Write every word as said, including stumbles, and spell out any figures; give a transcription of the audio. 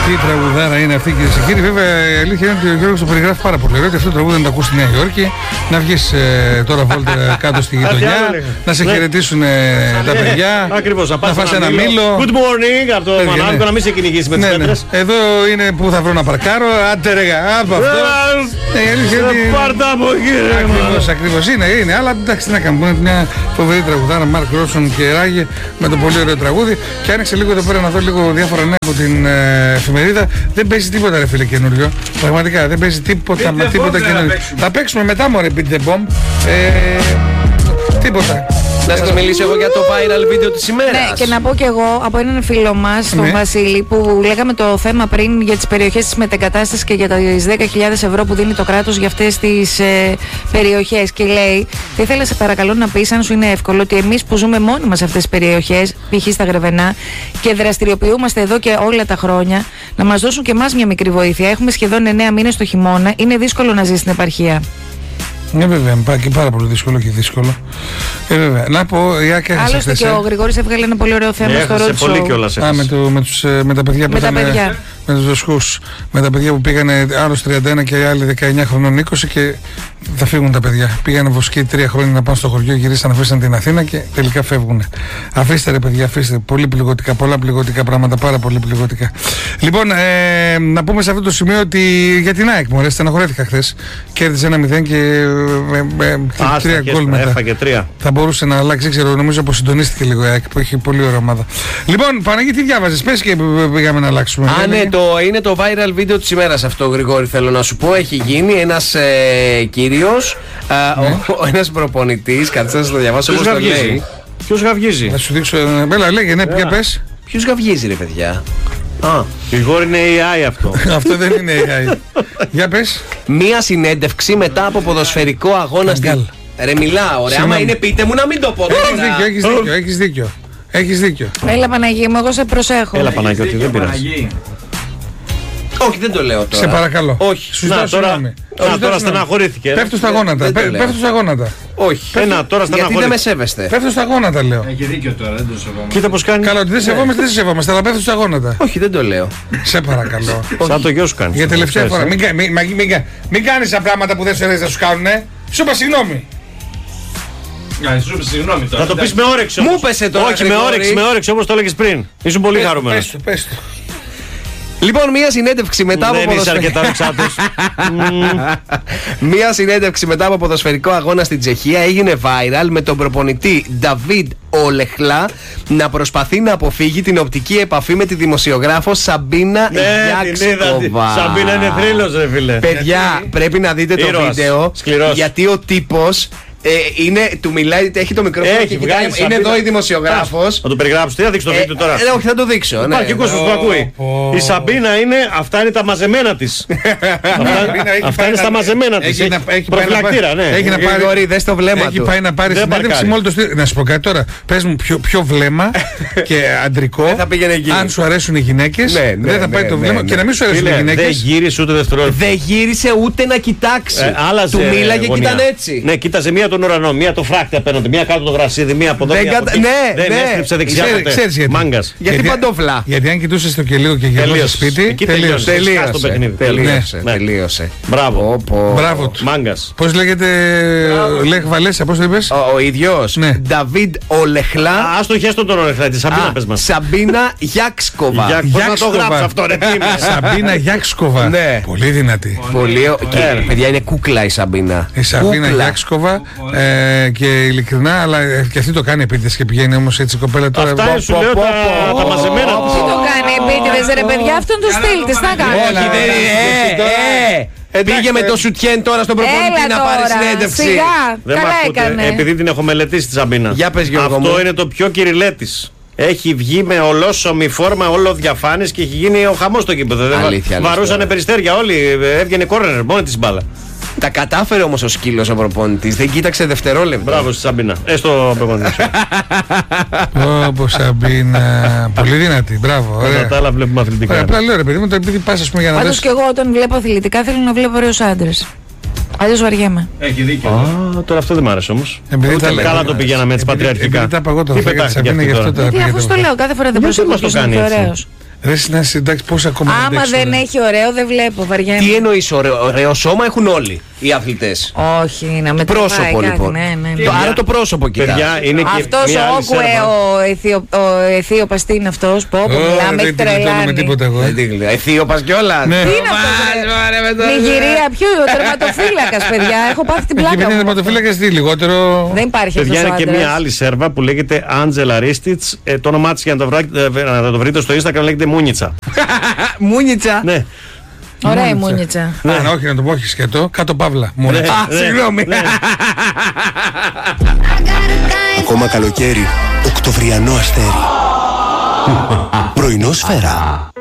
Τι τραγουδάρα είναι αυτή, κυρίες και κύριοι. Βέβαια η αλήθεια είναι ότι ο Γιώργος το περιγράφει πάρα πολύ. Ότι αυτό το τραγούδι να το ακούσει στη Νέα Υόρκη, να βγεις ε, τώρα βόλτα κάτω στη γειτονιά, να σε χαιρετήσουν ε, τα παιδιά. Ακριβώς, να φας ένα μήλο. Good morning από το Μανάβικο, να μην σε κυνηγήσει με τις πέτρες. Εδώ είναι που θα βρω να παρκάρω. Άντε ρε από αυτό. Πάρτα από εκεί ρε. Ακριβώς, ακριβώς είναι, είναι. Αλλά εντάξει, τι να κάνουμε. Είναι μια φοβερή τραγουδάρα, Μαρκ Ρόνσον και Ράγε, με το πολύ ωραίο τραγούδι. Και άνοιξε λίγο εδώ πέρα να δω λίγο διάφορα νέα από την ε, εφημερίδα. Δεν παίζει τίποτα ρε φίλε καινούριο. Πραγματικά δεν παίζει τίποτα, μα τίποτα καινούριο. Θα παίξουμε μετά μωρέ Beat the Bomb. Ε, τίποτα. Να σας μιλήσω εγώ για το viral βίντεο της ημέρας. Ναι, και να πω κι εγώ από έναν φίλο μας, τον ναι. Βασίλη, που λέγαμε το θέμα πριν για τις περιοχές της μετεγκατάστασης και για τα δέκα χιλιάδες ευρώ που δίνει το κράτος για αυτές τις ε, περιοχές. Και λέει, θα ήθελα σε παρακαλώ να πεις, αν σου είναι εύκολο, ότι εμείς που ζούμε μόνοι μας σε αυτές τις περιοχές, π.χ. στα Γρεβενά, και δραστηριοποιούμαστε εδώ και όλα τα χρόνια, να μας δώσουν και εμάς μια μικρή βοήθεια. Έχουμε σχεδόν εννέα μήνες το χειμώνα, είναι δύσκολο να ζει στην επαρχία. Ναι, βέβαια, πάει και πάρα πολύ δύσκολο και δύσκολο. Ε, βέβαια. Να πω, η Άκη έχασε. Άλλωστε και ο Γρηγόρης έβγαλε ένα πολύ ωραίο θέμα στο Road Show. Πολύ κιόλας. Α, με, το, με, τους, με τα παιδιά που με, τα παιδιά. με τους δοσχούς. Με τα παιδιά που πήγανε άλλος τριάντα ένα και άλλοι δεκαεννιά χρονών είκοσι και θα φύγουν τα παιδιά. Πήγανε βοσκοί τρία χρόνια να πάνε στο χωριό, γυρίσαν, αφήσαν την Αθήνα και τελικά φεύγουν. Αφήστε ρε παιδιά, αφήστε. Πολύ πληγωτικά, πολλά πληγωτικά πράγματα, πάρα πολύ πληγωτικά. Λοιπόν, ε, να πούμε σε αυτό το σημείο ότι για την ΑΕΚ μωρέ, στεναχωρέθηκα χθες. Κέρδισε ένα μηδέν και με, με τρία γκολ μετά. Έφαγε τρία. Θα μπορούσε να αλλάξει, ξέρω, νομίζω αποσυντονίστηκε λίγο η ΑΕΚ που έχει πολύ ωραία ομάδα. Λοιπόν, Παναγί, τι διάβαζες, πες και πήγαμε να αλλάξουμε. Α, ναι, το, είναι το viral βίντεο της ημέρας αυτό, Γρηγόρη, θέλω να σου πω. Έχει γίνει ένας ε, κύριος, ε, ναι. ο, ο, ένας προπονητής, κάτσε να σας το διαβάσω όπως το λέει. Ποιος γαυγίζει. Θα σου δείξω, έλα λέγε, ναι, ποια πες. Ποιος γαυγίζει ρε παιδιά. Α, Γρηγόρη είναι έι άι αυτό. Αυτό δεν είναι έι άι. Για πες. Μία συνέντευξη μετά από ποδοσφαιρικό αγώνα στην... Ρε μιλάω, ρε, άμα είναι πείτε μου να μην το πω. Έχεις δίκιο, έχεις δίκιο, έχεις δίκιο. Έχεις δίκιο. Έλα Παναγί μου, εγώ σε προσέχω. Έλα Παναγιώτη, δεν πειράζει. Όχι, δεν το λέω τώρα. Σε παρακαλώ. Όχι. Σου ζητάω συγγνώμη. Να, τώρα στεναχωρήθηκε. Πέφτω στα γόνατα. Πέφτω στα γόνατα. Όχι. Ένα, τώρα γιατί δεν με σέβεστε. Πέφτω στα γόνατα, λέω. Έχει δίκιο τώρα, δεν το σεβόμαστε. Κοίτα πως κάνει. Καλά, ότι δεν σεβόμαστε, δεν σεβόμαστε, αλλά πέφτω στα γόνατα. Όχι, δεν το λέω. Σε παρακαλώ. Σαν το γιο σου κάνει. Για τελευταία φορά. Μην κάνεις τα πράγματα που δεν σου αρέσει να σου κάνουνε. Σου είπα συγγνώμη. Συγγνώμη τώρα. Θα το πεις με όρεξη. Μου πέσε τώρα. Όχι, με όρεξη, με όρεξη όπως το έλεγες πριν. Ήσουν πολύ χαρούμενος. Πες το, πες το. Λοιπόν, μία συνέντευξη μετά από ποδοσφαιρικό. Μία συνέντευξη μετά από ποδοσφαιρικό αγώνα στην Τσεχία έγινε viral με τον προπονητή Νταβίντ Ολεχλά να προσπαθεί να αποφύγει την οπτική επαφή με τη δημοσιογράφο Σαμπίνα Γιάξκοβα. Σαμπίνα είναι θρύλος ρε φίλε. Παιδιά, πρέπει να δείτε το βίντεο γιατί ο τύπος Ε, είναι, του μιλάει, έχει το μικρόφωνο έχει, και κοιτάει, είναι Σαμπίνα. Εδώ η δημοσιογράφος. Θα το περιγράψεις, τι θα δείξεις το βίντεο τώρα. Ε, όχι, θα το δείξω. Υπάρχει και κόσμος που το ακούει. Η Σαμπίνα είναι, αυτά είναι τα μαζεμένα της. Αυτά είναι στα μαζεμένα της. Προφυλακτήρα, ναι. Έχει να πάρει, δες το βλέμμα του. Έχει πάει να πάρει συνέντευξη με όλο το στήριο. Να σου πω κάτι τώρα. Πες μου ποιο βλέμμα και αντρικό. Αν σου αρέσουν οι γυναίκες, δεν θα πάει το βλέμμα και να μην σου αρέσουν οι γυναίκες. Δεν γύρισε ούτε δευτερόλεπτο. Δεν γύρισε ούτε να κοιτάξει. Του μίλαγε και ήταν έτσι. Ναι, κοίταζε μία τον ουρανό, μία το φράχτη απέναντι, μία κάτω το γρασίδι, μία από εδώ. Δεν, κατα... ναι, δεν ναι. έστριψε δεξιά ποτέ. Ξέρεις γιατί. Μάγκας. Γιατί, γιατί παντόφλα. Γιατί αν κοιτούσες το και λίγο και γελούσε σπίτι, τελείωσε. Τελείωσε. Τελείωσε. Τελείωσε. Ναι. Τελείωσε. Μπράβο. Μπράβο του. Μάγκας. Πώς λέγεται, Λέχ Βαλέσσα, πώς το είπες? Ο ίδιος. Νταβίντ Ολεχλά. Ας το χέστο τον Ολεχλά, τη Σαμπίνα πες μας. Σαμπίνα Γιάξκοβα. Πώς να το γράψω αυτό ρε. Σαμπίνα Γιάξκοβα. Πολύ δυνατή. Παιδιά είναι κούκλα η Σαμπίνα. Η Σαμπίνα Γιάξκοβα και ειλικρινά, αλλά και αυτή το κάνει επίτηδες και πηγαίνει όμως έτσι η κοπέλα τώρα. Αυτά σου λέω τα μαζεμένα. Τι το κάνει επίτηδες ρε παιδιά, αυτό είναι το στυλ της, να κάνει. Όχι δεν είναι. Πήγε με το σουτιέν τώρα στον προπονητή να πάρει συνέντευξη. Σιγά, καλά έκανε. Επειδή την έχω μελετήσει τη Σαμπίνα. Για πες Γιώργο μου. Αυτό είναι το πιο κυριλέ της. Έχει βγει με ολόσωμη φόρμα, όλο διαφάνης και έχει γίνει ο χαμός στο κήπεδο. Βαρούσανε περιστέρια όλοι, έβγαινε κόρνερ, μόνη της μπάλα. Τα κατάφερε όμως ο σκύλος ο προπονητής, δεν κοίταξε δευτερόλεπτο. Μπράβο στη Σαμπίνα. Έστω προπονητής. Όπως Σαμπίνα. Πολύ δυνατή, μπράβο. Ωραία. Τα άλλα βλέπουμε αθλητικά. Ωραία, απλά λέω ρε παιδί μου, το επειδή πας ας πούμε για να δεις. Πάντως και εγώ όταν βλέπω αθλητικά θέλω να βλέπω ωραίους άντρες. Αλλιώς βαριέμαι. Έχει δίκιο. Α, τώρα αυτό δεν μ' άρεσε όμως. Καλά το πηγαίναμε έτσι πατριαρχικά. Επειδή τα παγώ το Σαμπίνα γι' αυτό τώρα. Γιατί αφού στο λέω κάθε φορά δεν προσέχω ποιος είναι πιο ωραίος. Ρε συνάση, εντάξει, πώς ακόμα. Άμα δεν έχει ωραίο, δεν βλέπω, βαριέμαι. Τι εννοείς ωραίο, ωραίο σώμα έχουν όλοι οι αθλητές. Όχι, να με πρόσωπο κάτι, λοιπόν. Ναι, ναι, ναι. Το, άρα το πρόσωπο κοιτά. Αυτός ο Όκουε, ο Αιθίωπας, τι είναι αυτός, πω, που μιλάμε, έχει τρελάνει. Αιθίωπας κιόλας. Τι είναι αυτός, Νιγηρία, ποιο, ο τερματοφύλακας, παιδιά, έχω πάθει την πλάκα μου. Είναι τερματοφύλακας, τι λιγότερο. Δεν υπάρχει αυτός ο άντρας. Παιδιά, είναι και μια άλλη Σέρβα που λέγεται Άντζελα Ρίστιτς. Το όνομά της, για να το βρείτε στο Instagram, λέγεται Μούνιτσα. Μούνιτσα. Ναι. Ωραία η Μούνιτσα. Ναι, όχι να το πω, όχι σκέτο. Κάτω παύλα. Μούνιτσα. Α, συγγνώμη. Ακόμα καλοκαίρι, οκτωβριανό αστέρι. Πρωινό σφαίρα.